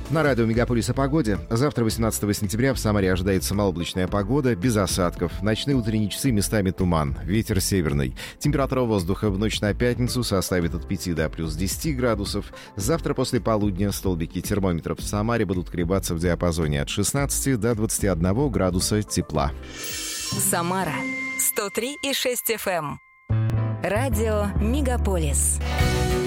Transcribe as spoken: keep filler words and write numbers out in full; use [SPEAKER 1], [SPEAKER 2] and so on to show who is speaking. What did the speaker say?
[SPEAKER 1] На радио «Мегаполис» о погоде. Завтра, восемнадцатого сентября, в Самаре ожидается малооблачная погода, без осадков. Ночные утренние часы местами туман. Ветер северный. Температура воздуха в ночь на пятницу составит от пяти до плюс десяти градусов. Завтра после полудня столбики термометров в Самаре будут колебаться в диапазоне от шестнадцати до двадцати одного градуса тепла.
[SPEAKER 2] Самара сто три и шесть эф эм. Радио «Мегаполис».